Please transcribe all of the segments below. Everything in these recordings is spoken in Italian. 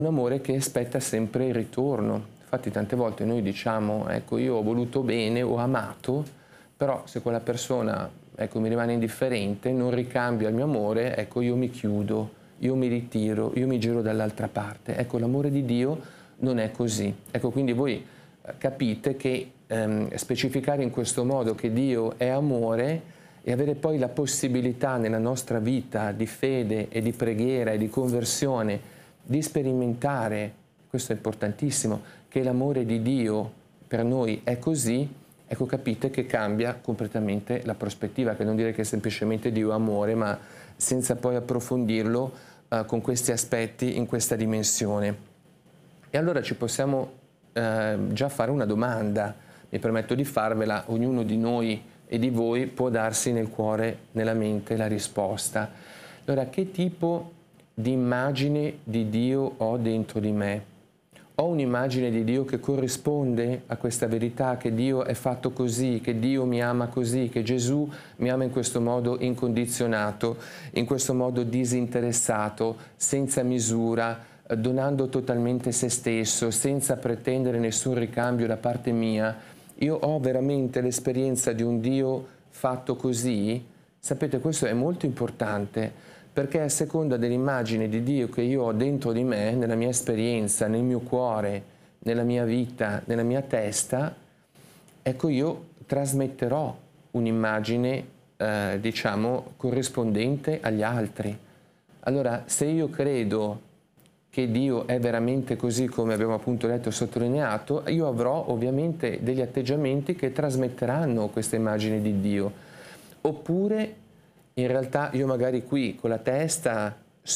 un amore che aspetta sempre il ritorno. Infatti tante volte noi diciamo, ecco, io ho voluto bene, ho amato, però se quella persona, ecco, mi rimane indifferente, non ricambia il mio amore, ecco, io mi chiudo, io mi ritiro, io mi giro dall'altra parte. Ecco, l'amore di Dio non è così. Ecco, quindi voi capite che specificare in questo modo che Dio è amore e avere poi la possibilità nella nostra vita di fede e di preghiera e di conversione di sperimentare, questo è importantissimo, che l'amore di Dio per noi è così, ecco, capite che cambia completamente la prospettiva, che non dire che semplicemente Dio è amore, ma senza poi approfondirlo con questi aspetti in questa dimensione. E allora ci possiamo già fare una domanda, mi permetto di farvela, ognuno di noi e di voi può darsi nel cuore, nella mente la risposta. Allora, che tipo di immagine di Dio ho dentro di me? Ho un'immagine di Dio che corrisponde a questa verità, che Dio è fatto così, che Dio mi ama così, che Gesù mi ama in questo modo incondizionato, in questo modo disinteressato, senza misura, donando totalmente se stesso, senza pretendere nessun ricambio da parte mia. Io ho veramente l'esperienza di un Dio fatto così? Sapete, questo è molto importante, perché a seconda dell'immagine di Dio che io ho dentro di me, nella mia esperienza, nel mio cuore, nella mia vita, nella mia testa, ecco, io trasmetterò un'immagine, diciamo, corrispondente agli altri. Allora, se io credo che Dio è veramente così come abbiamo appunto letto e sottolineato, io avrò ovviamente degli atteggiamenti che trasmetteranno questa immagine di Dio. Oppure in realtà io magari qui con la testa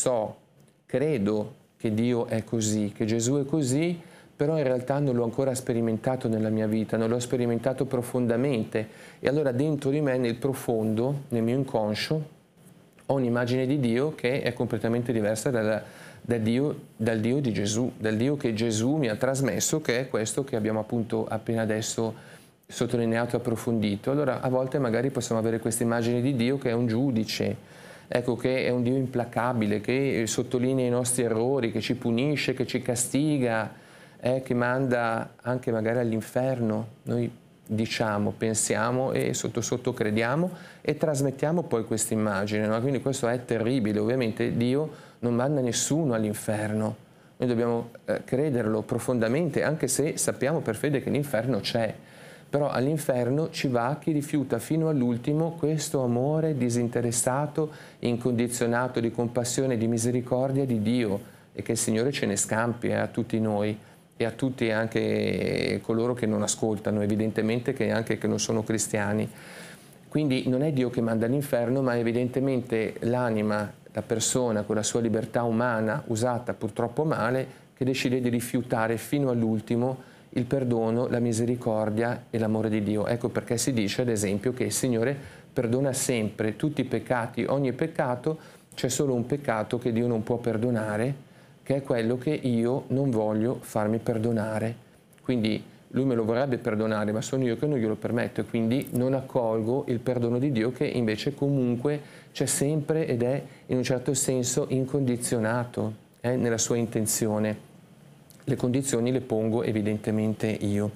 credo che Dio è così, che Gesù è così, però in realtà non l'ho ancora sperimentato nella mia vita, non l'ho sperimentato profondamente. E allora dentro di me, nel profondo, nel mio inconscio, ho un'immagine di Dio che è completamente diversa dal Dio di Gesù, dal Dio che Gesù mi ha trasmesso, che è questo che abbiamo appunto appena adesso sottolineato e approfondito. Allora a volte magari possiamo avere questa immagine di Dio che è un giudice, ecco, che è un Dio implacabile, che sottolinea i nostri errori, che ci punisce, che ci castiga, che manda anche magari all'inferno. Noi diciamo, pensiamo e sotto sotto crediamo e trasmettiamo poi questa immagine, no? Quindi questo è terribile. Ovviamente Dio non manda nessuno all'inferno, noi dobbiamo crederlo profondamente, anche se sappiamo per fede che l'inferno c'è, però all'inferno ci va chi rifiuta fino all'ultimo questo amore disinteressato, incondizionato, di compassione, di misericordia di Dio, e che il Signore ce ne scampi a tutti noi e a tutti anche coloro che non ascoltano, evidentemente, che anche che non sono cristiani. Quindi non è Dio che manda all'inferno, ma evidentemente l'anima, la persona con la sua libertà umana, usata purtroppo male, che decide di rifiutare fino all'ultimo il perdono, la misericordia e l'amore di Dio. Ecco perché si dice, ad esempio, che il Signore perdona sempre tutti i peccati, ogni peccato. C'è solo un peccato che Dio non può perdonare, che è quello che io non voglio farmi perdonare. Quindi Lui me lo vorrebbe perdonare, ma sono io che non glielo permetto, e quindi non accolgo il perdono di Dio, che invece comunque c'è sempre ed è in un certo senso incondizionato nella sua intenzione. Le condizioni le pongo evidentemente io.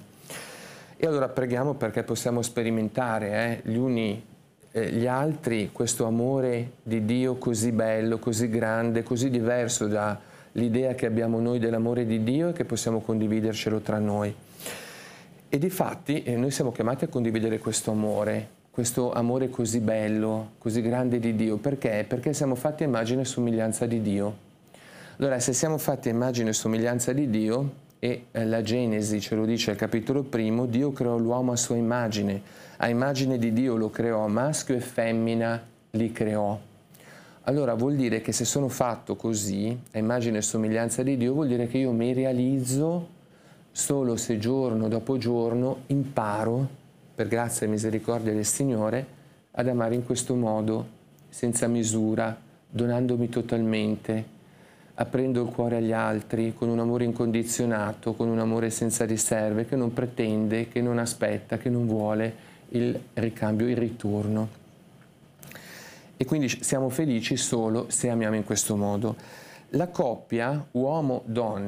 E allora preghiamo perché possiamo sperimentare gli uni gli altri questo amore di Dio così bello, così grande, così diverso dall'idea che abbiamo noi dell'amore di Dio, e che possiamo condividercelo tra noi. E difatti noi siamo chiamati a condividere questo amore così bello, così grande di Dio. Perché? Perché siamo fatti a immagine e somiglianza di Dio. Allora, se siamo fatti a immagine e somiglianza di Dio, e la Genesi ce lo dice al capitolo 1, Dio creò l'uomo a sua immagine, a immagine di Dio lo creò, maschio e femmina li creò. Allora vuol dire che se sono fatto così, a immagine e somiglianza di Dio, vuol dire che io mi realizzo solo se giorno dopo giorno imparo, per grazia e misericordia del Signore, ad amare in questo modo, senza misura, donandomi totalmente, aprendo il cuore agli altri con un amore incondizionato, con un amore senza riserve, che non pretende, che non aspetta, che non vuole il ricambio, il ritorno. E quindi siamo felici solo se amiamo in questo modo. La coppia uomo-donna